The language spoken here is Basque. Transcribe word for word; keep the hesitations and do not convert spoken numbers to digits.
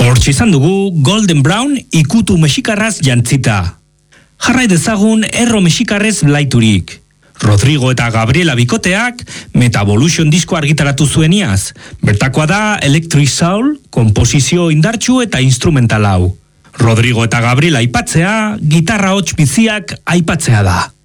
Hortxe izan dugu Golden Brown ikutu mexikarraz jantzita. Jarrai dezagun erro mexikarrez blaiturik. Rodrigo eta Gabriela bikoteak Metavolution disko argitaratu zueniaz. Bertakoa da Electric Soul, komposizio indartsu eta instrumental hau. Rodrigo eta Gabriela aipatzea, gitarra hots biziak aipatzea da.